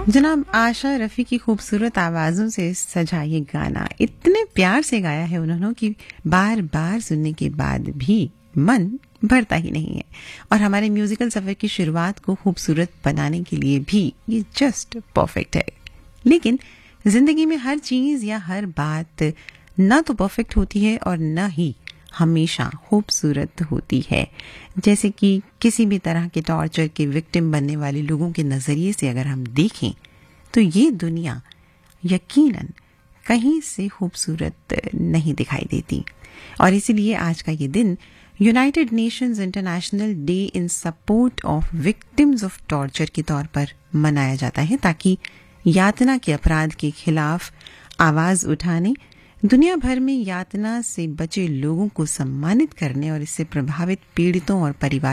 जनाब आशा रफ़ी की खूबसूरत आवाज़ों से सजा ये गाना इतने प्यार से गाया है उन्होंने कि बार बार सुनने के बाद भी मन भरता ही नहीं है। और हमारे म्यूजिकल सफ़र की शुरुआत को खूबसूरत बनाने के लिए भी ये जस्ट परफेक्ट है। लेकिन जिंदगी में हर चीज़ या हर बात ना तो परफेक्ट होती है और ना ही हमेशा खूबसूरत होती है। जैसे कि किसी भी तरह के टॉर्चर के विक्टिम बनने वाले लोगों के नज़रिए से अगर हम देखें तो ये दुनिया यकीनन कहीं से खूबसूरत नहीं दिखाई देती। और इसीलिए आज का ये दिन United Nations international day in support of victims of torture के तौर पर मनाया जाता है, ताकि यातना के अपराध के खिलाफ आवाज उठाने, दुनिया भर में यातना से बचे लोगों को सम्मानित करने और इससे प्रभावित पीड़ितों और परिवार